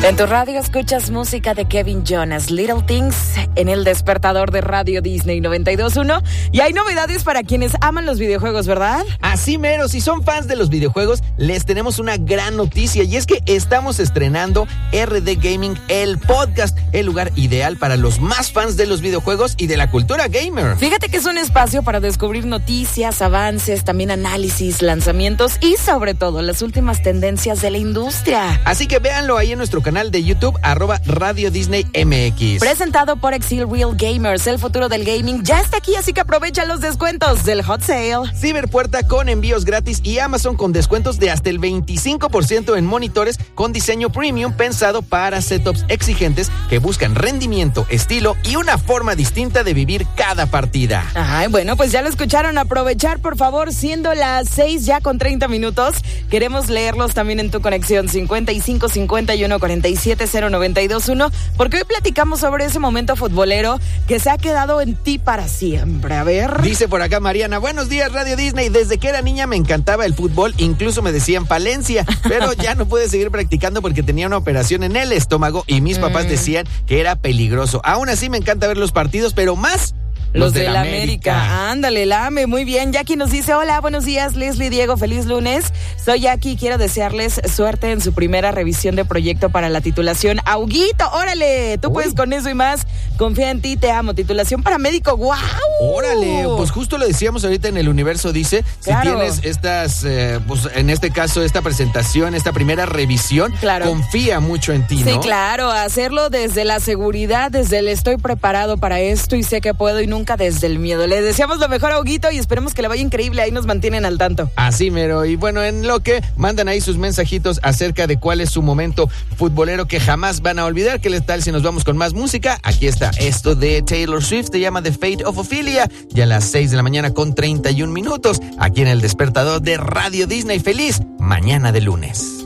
En tu radio escuchas música de Kevin Jonas, Little Things, en el despertador de Radio Disney 92.1. Y hay novedades para quienes aman los videojuegos, ¿verdad? Así mero, si son fans de los videojuegos, les tenemos una gran noticia. Y es que estamos estrenando RD Gaming, el podcast, el lugar ideal para los más fans de los videojuegos y de la cultura gamer. Fíjate que es un espacio para descubrir noticias, avances, también análisis, lanzamientos y sobre todo las últimas tendencias de la industria. Así que véanlo ahí en nuestro canal de YouTube, @Radio Disney MX. Presentado por Exil Real Gamers, el futuro del gaming ya está aquí, así que aprovecha los descuentos del Hot Sale. Ciberpuerta con envíos gratis y Amazon con descuentos de hasta el 25% en monitores con diseño premium pensado para setups exigentes que buscan rendimiento, estilo y una forma distinta de vivir cada partida. Ay, bueno, pues ya lo escucharon. Aprovechar, por favor, siendo las 6 ya con 30 minutos. Queremos leerlos también en tu conexión 55 51 47 0921, porque hoy platicamos sobre ese momento futbolero que se ha quedado en ti para siempre. A ver. Dice por acá Mariana: buenos días, Radio Disney. Desde que era niña me encantaba el fútbol, incluso me decían Palencia, pero ya no pude seguir practicando porque tenía una operación en el estómago y mis papás decían que era peligroso. Aún así me encanta ver los partidos, pero más los de la América. Ándale, Lame, muy bien. Jackie nos dice: hola, buenos días, Leslie, Diego, feliz lunes. Soy Jackie, quiero desearles suerte en su primera revisión de proyecto para la titulación. Auguito, órale, tú puedes con eso y más. Confía en ti, te amo. Titulación para médico, ¡guau! Órale, pues justo lo decíamos ahorita en el universo, dice, claro. Si tienes estas, pues en este caso, esta presentación, esta primera revisión, claro, confía mucho en ti, ¿no? Sí, claro, hacerlo desde la seguridad, desde el estoy preparado para esto y sé que puedo y nunca desde el miedo. Le deseamos lo mejor a Huguito y esperemos que le vaya increíble. Ahí nos mantienen al tanto. Así mero. Y bueno, en lo que mandan ahí sus mensajitos acerca de cuál es su momento futbolero que jamás van a olvidar. ¿Qué tal si nos vamos con más música? Aquí está esto de Taylor Swift, se llama The Fate of Ophelia. Ya a las 6 de la mañana con 31 minutos. Aquí en el despertador de Radio Disney. Feliz mañana de lunes.